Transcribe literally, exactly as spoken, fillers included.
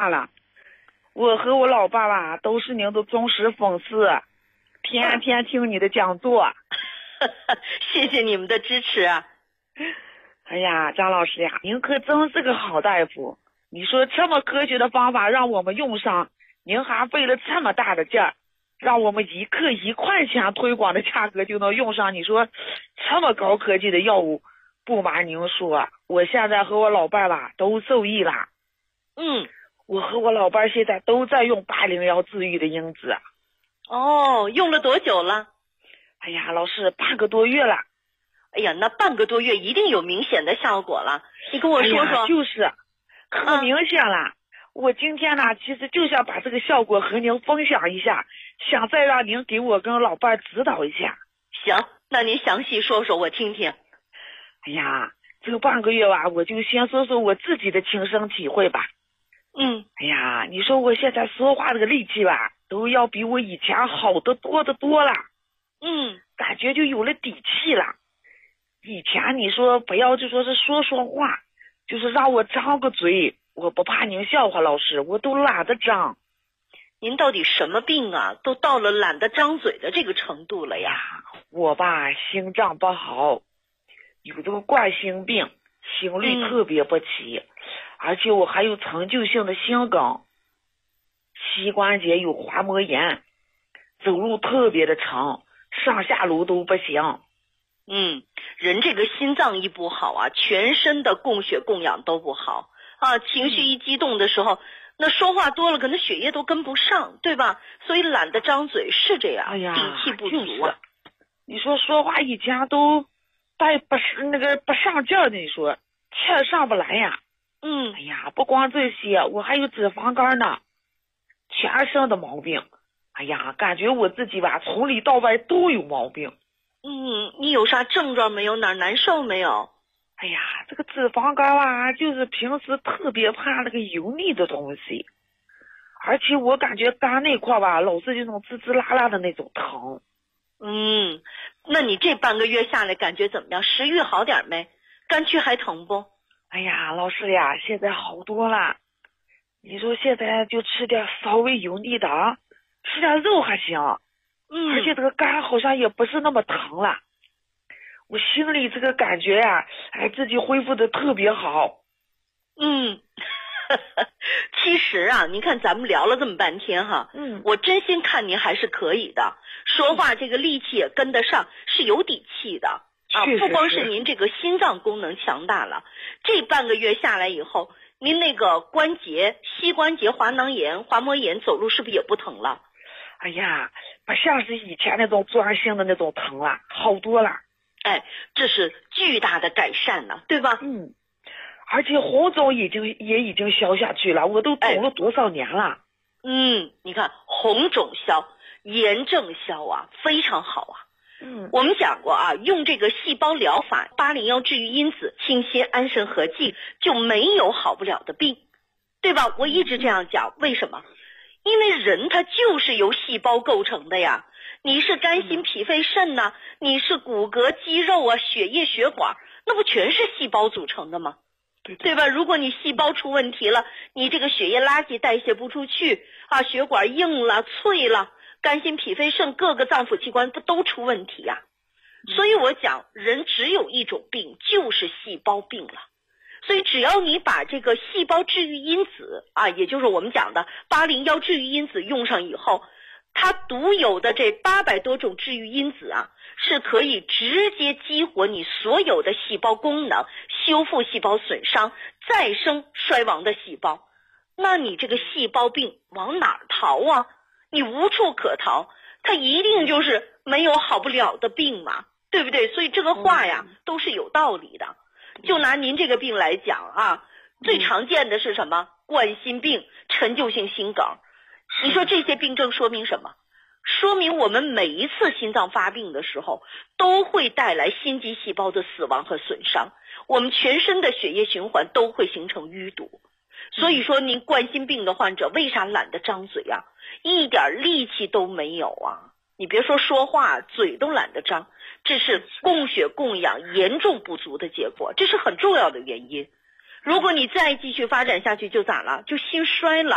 话了。我和我老爸吧都是您的忠实粉丝，天天听你的讲座。 谢谢你们的支持啊！ 哎呀，张老师呀，您可真是个好大夫。你说这么科学的方法让我们用上，您还费了这么大的劲儿，让我们一克一块钱推广的价格就能用上。你说这么高科技的药物，不瞒您说，我现在和我老伴吧都受益了。 嗯， 我和我老伴现在都在用八零幺治愈的因子。 哦，用了多久了？ 哎呀，老师，半个多月了。 哎呀，那半个多月一定有明显的效果了。你跟我说说。 哎、就是可明显了、嗯。我今天呢，其实就想把这个效果和您分享一下，想再让您给我跟老伴指导一下。 行，那您详细说说我听听。 哎呀，这个半个月吧，我就先说说我自己的亲身体会吧。 嗯。 哎呀，你说我现在说话这个力气吧，都要比我以前好得多得多了。 嗯， 感觉就有了底气了。以前你说不要就说是说说话，就是让我张个嘴，我不怕您笑话，老师，我都懒得张。 您到底什么病啊？都到了懒得张嘴的这个程度了呀？ 我吧，心脏不好，有这个冠心病，心率特别不齐、嗯、而且我还有陈旧性的心梗，膝关节有滑膜炎，走路特别的长，上下楼都不行。 嗯，人这个心脏一不好啊，全身的供血供氧都不好啊，情绪一激动的时候、嗯、那说话多了可能血液都跟不上，对吧？所以懒得张嘴是这样。 哎呀， 底气不足啊、 就是、你说说话以前都带不那个不上劲儿的，你说气儿上不来呀。 嗯， 哎呀，不光这些，我还有脂肪肝呢，全身的毛病。哎呀，感觉我自己吧从里到外都有毛病。 嗯，你有啥症状没有？哪儿难受没有？ 哎呀，这个脂肪肝啊，就是平时特别怕那个油腻的东西，而且我感觉肝那块吧，老是这种滋滋啦啦的那种疼。 嗯，那你这半个月下来感觉怎么样？食欲好点没？肝区还疼不？ 哎呀，老师呀，现在好多了。你说现在就吃点稍微油腻的，吃点肉还行。 嗯， 而且这个肝好像也不是那么疼了，我心里这个感觉呀、啊，哎，自己恢复的特别好。 嗯，其实啊，你看咱们聊了这么半天哈， 嗯， 我真心看您还是可以的，说话这个力气也跟得上，是有底气的啊。不光是您这个心脏功能强大了，这半个月下来以后，您那个关节、膝关节滑囊炎、滑膜炎，走路是不是也不疼了？ 哎呀，不像是以前那种钻心的那种疼了，好多了。 哎，这是巨大的改善了，对吧？ 嗯，而且红肿已经也已经消下去了，我都肿了多少年了。哎、 嗯，你看红肿消，炎症消啊，非常好啊。 嗯， 我们讲过啊，用这个细胞疗法八零幺治愈因子、清心安神合剂，就没有好不了的病，对吧？我一直这样讲，为什么？因为人他就是由细胞构成的呀，你是肝心脾肺肾呐、啊，你是骨骼肌肉啊，血液血管，那不全是细胞组成的吗？ 对对吧？如果你细胞出问题了，你这个血液垃圾代谢不出去啊，血管硬了脆了，肝心脾肺肾各个脏腑器官不都出问题呀、啊？所以我讲人只有一种病，就是细胞病了。所以只要你把这个细胞治愈因子啊，也就是我们讲的八零幺治愈因子用上以后，它独有的这八百多种治愈因子啊，是可以直接激活你所有的细胞功能，修复细胞损伤，再生衰亡的细胞。那你这个细胞病往哪儿逃啊？你无处可逃，它一定就是没有好不了的病嘛，对不对？所以这个话呀，都是有道理的。就拿您这个病来讲啊，最常见的是什么？冠心病、陈旧性心梗。你说这些病症说明什么？说明我们每一次心脏发病的时候，都会带来心肌细胞的死亡和损伤，我们全身的血液循环都会形成淤堵。所以说您冠心病的患者为啥懒得张嘴啊？一点力气都没有啊！你别说说话，嘴都懒得张，这是供血供氧严重不足的结果，这是很重要的原因。如果你再继续发展下去就咋了？就心衰了。